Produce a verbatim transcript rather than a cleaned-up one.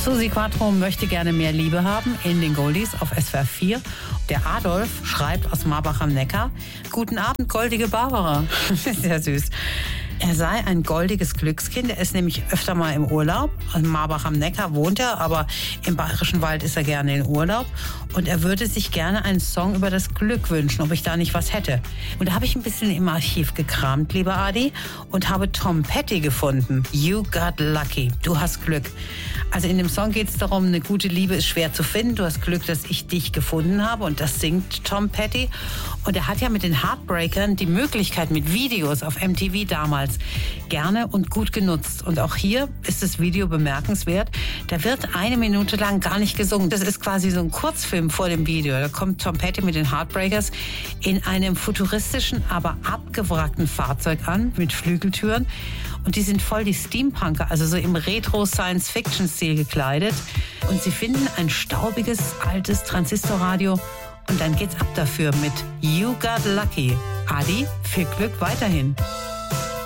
Susi Quattro möchte gerne mehr Liebe haben in den Goldies auf S W R vier. Der Adolf schreibt aus Marbach am Neckar: Guten Abend, goldige Barbara. Sehr süß. Er sei ein goldiges Glückskind. Er ist nämlich öfter mal im Urlaub. In Marbach am Neckar wohnt er, aber im Bayerischen Wald ist er gerne in Urlaub. Und er würde sich gerne einen Song über das Glück wünschen, ob ich da nicht was hätte. Und da habe ich ein bisschen im Archiv gekramt, lieber Adi, und habe Tom Petty gefunden. You got lucky. Du hast Glück. Also in dem Song geht es darum, eine gute Liebe ist schwer zu finden. Du hast Glück, dass ich dich gefunden habe. Und das singt Tom Petty. Und er hat ja mit den Heartbreakern die Möglichkeit mit Videos auf M T V damals gerne und gut genutzt. Und auch hier ist das Video bemerkenswert. Da wird eine Minute lang gar nicht gesungen. Das ist quasi so ein Kurzfilm vor dem Video. Da kommt Tom Petty mit den Heartbreakers in einem futuristischen, aber abgewrackten Fahrzeug an, mit Flügeltüren. Und die sind voll die Steampunker, also so im Retro-Science-Fiction-Stil gekleidet. Und sie finden ein staubiges, altes Transistorradio. Und dann geht's ab dafür mit You Got Lucky. Adi, viel Glück weiterhin.